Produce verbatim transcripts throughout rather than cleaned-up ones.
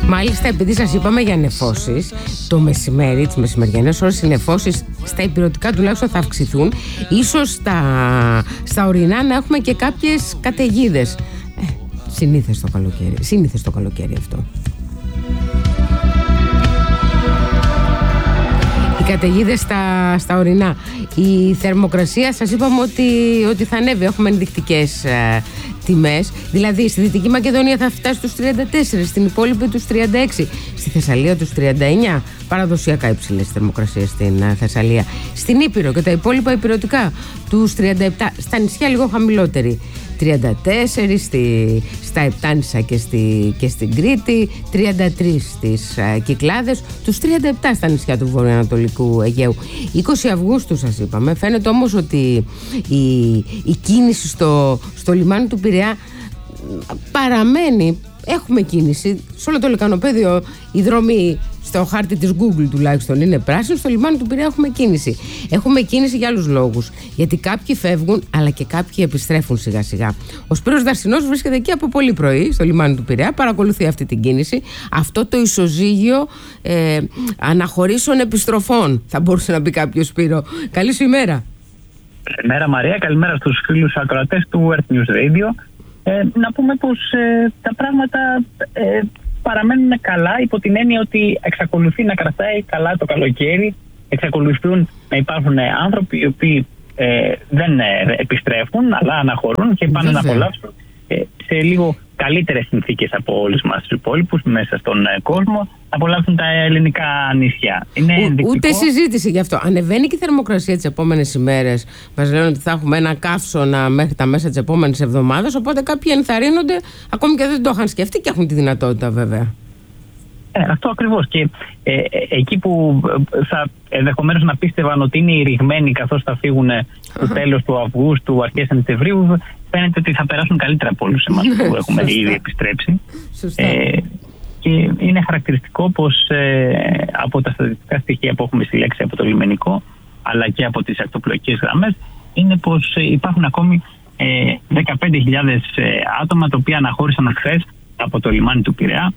Μάλιστα, επειδή σας είπαμε για νεφώσεις, το μεσημέρι, τις μεσημεριανές ώρες, οι νεφώσεις στα ηπειρωτικά τουλάχιστον θα αυξηθούν. Ίσως στα, στα ορεινά να έχουμε και κάποιες καταιγίδες. Ε, συνήθες το καλοκαίρι, συνήθες το καλοκαίρι αυτό. Οι καταιγίδες στα, στα ορεινά. Η θερμοκρασία, σας είπαμε ότι, ότι θα ανέβει. Έχουμε ενδεικτικές ε, τιμές. Δηλαδή στη Δυτική Μακεδονία θα φτάσει στους τριάντα τέσσερα, στην υπόλοιπη τους τριάντα έξι, στη Θεσσαλία τους τριάντα εννιά. Παραδοσιακά υψηλές θερμοκρασίες στην uh, Θεσσαλία. Στην Ήπειρο και τα υπόλοιπα υπηρετικά τους τριάντα επτά. Στα νησιά λίγο χαμηλότεροι. τριάντα τέσσερα στη, στα Επτάνησα και, στη, και στην Κρήτη, τριάντα τρία στις uh, Κυκλάδες, τους τριάντα επτά στα νησιά του βορειοανατολικού Αιγαίου. είκοσι Αυγούστου σας είπαμε. Φαίνεται όμως ότι η, η κίνηση στο, στο λιμάνι του Πειραιά παραμένει. Έχουμε κίνηση σε όλο το λεκανοπέδιο. Οι δρόμοι στο χάρτη της Google τουλάχιστον είναι πράσινοι. Στο λιμάνι του Πειραιά έχουμε κίνηση. Έχουμε κίνηση για άλλους λόγους. Γιατί κάποιοι φεύγουν, αλλά και κάποιοι επιστρέφουν σιγά σιγά. Ο Σπύρος Δαρσινός βρίσκεται εκεί από πολύ πρωί στο λιμάνι του Πειραιά. Παρακολουθεί αυτή την κίνηση. Αυτό το ισοζύγιο ε, αναχωρήσεων επιστροφών, θα μπορούσε να πει κάποιο, Σπύρο. Καλή σου ημέρα. Καλημέρα Μαρία, καλημέρα στους φίλους ακροατές του Earth News Radio. Ε, να πούμε πως ε, τα πράγματα ε, παραμένουν καλά, υπό την έννοια ότι εξακολουθεί να κρατάει καλά το καλοκαίρι, εξακολουθούν να υπάρχουν άνθρωποι οι οποίοι ε, δεν ε, επιστρέφουν αλλά αναχωρούν και πάνε να απολαύσουν ε, σε λίγο καλύτερες συνθήκες από όλους μας τους υπόλοιπους μέσα στον ε, κόσμο, να απολαύσουν τα ελληνικά νησιά. Είναι Ο, ενδεικτικό... Ούτε συζήτηση γι' αυτό. Ανεβαίνει και η θερμοκρασία τις επόμενες ημέρες. Μας λένε ότι θα έχουμε ένα καύσωνα μέχρι τα μέσα της επόμενης εβδομάδας. Οπότε κάποιοι ενθαρρύνονται, ακόμη και δεν το είχαν σκεφτεί και έχουν τη δυνατότητα βέβαια. Ε, αυτό ακριβώς. Και ε, ε, εκεί που θα ενδεχομένως να πίστευαν ότι είναι ηρυγμένοι καθώς θα φύγουν στο τέλος του Αυγούστου, αρχές Σεπτεμβρίου, φαίνεται ότι θα περάσουν καλύτερα από όλους εμάς που έχουμε ήδη επιστρέψει. Ε, και είναι χαρακτηριστικό πως ε, από τα στατιστικά στοιχεία που έχουμε συλλέξει από το λιμενικό αλλά και από τις ακτοπλοϊκές γραμμές είναι πως υπάρχουν ακόμη ε, δεκαπέντε χιλιάδες ε, άτομα τα οποία αναχώρησαν χθες από το λιμάνι του Πειραιά,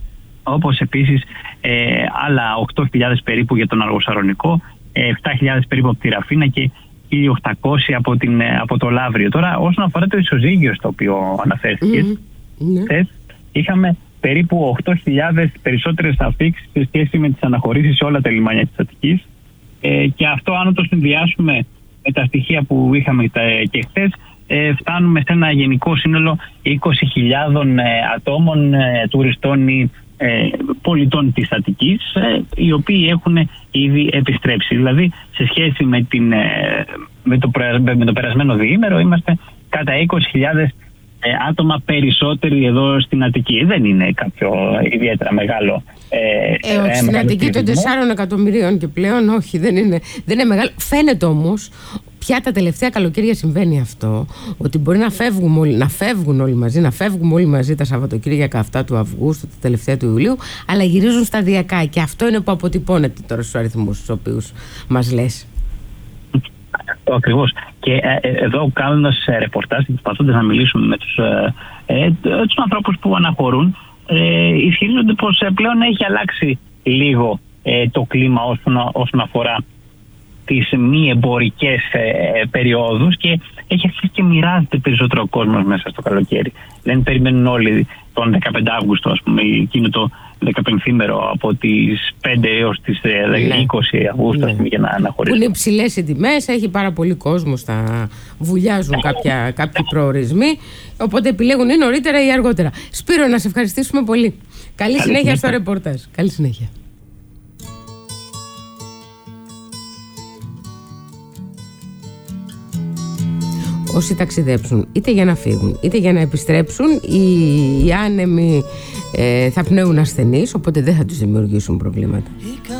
όπως επίσης ε, άλλα οκτώ χιλιάδες περίπου για τον Αργοσαρονικό, ε, επτά χιλιάδες περίπου από τη Ραφίνα και χίλια οκτακόσια από, την, από το Λαύριο. Τώρα όσον αφορά το ισοζύγιο στο οποίο αναφέρθηκες, mm-hmm. mm-hmm. είχαμε περίπου οκτώ χιλιάδες περισσότερες αφήξεις σε σχέση με τις αναχωρήσεις σε όλα τα λιμάνια της Αττικής ε, και αυτό αν το συνδυάσουμε με τα στοιχεία που είχαμε και χθες, ε, φτάνουμε σε ένα γενικό σύνολο είκοσι χιλιάδες ε, ατόμων, ε, τουριστών ή ε, πολιτών της Αττικής, ε, οι οποίοι έχουν ήδη επιστρέψει. Δηλαδή σε σχέση με, την, ε, με, το, με το περασμένο διήμερο είμαστε κατά είκοσι χιλιάδες Ε, άτομα περισσότεροι εδώ στην Αττική. Δεν είναι κάποιο ιδιαίτερα μεγάλο. Ε, ε, όχι, ε, στην Αττική των τεσσάρων εκατομμυρίων και πλέον, όχι, δεν είναι, δεν είναι μεγάλο. Φαίνεται όμως πια τα τελευταία καλοκαίρια συμβαίνει αυτό, ότι μπορεί να φεύγουν, όλοι, να φεύγουν όλοι μαζί, να φεύγουν όλοι μαζί τα Σαββατοκύριακα αυτά του Αυγούστου, τα τελευταία του Ιουλίου, αλλά γυρίζουν σταδιακά και αυτό είναι που αποτυπώνεται τώρα στους αριθμούς στους οποίους μας λες. Ακριβώς. Και ε, ε, εδώ κάνοντας ε, ρεπορτάζ και προσπαθώντας να μιλήσουμε με τους, ε, ε, τους ανθρώπους που αναχωρούν, ε, ισχυρίζονται πως ε, πλέον έχει αλλάξει λίγο ε, το κλίμα όσον, όσον αφορά τις μη εμπορικές ε, περιόδους και έχει αρχίσει και μοιράζεται περισσότερο ο κόσμος μέσα στο καλοκαίρι. Δεν περιμένουν όλοι τον δεκαπέντε Αύγουστο, ας πούμε, εκείνο το δεκαπενθήμερο από τις πέντε έως τις είκοσι Αυγούστου, ναι, για να αναχωρήσουν. Που είναι υψηλές οι τιμές, έχει πάρα πολύ κόσμο, στα βουλιάζουν κάποια, κάποιοι προορισμοί, οπότε επιλέγουν ή νωρίτερα ή αργότερα. Σπύρο, να σε ευχαριστήσουμε πολύ. Καλή, Καλή συνέχεια, συνέχεια στο ρεπορτάζ. Καλή συνέχεια. Όσοι ταξιδέψουν είτε για να φύγουν είτε για να επιστρέψουν, οι, οι άνεμοι ε, θα πνέουν ασθενείς, οπότε δεν θα τους δημιουργήσουν προβλήματα.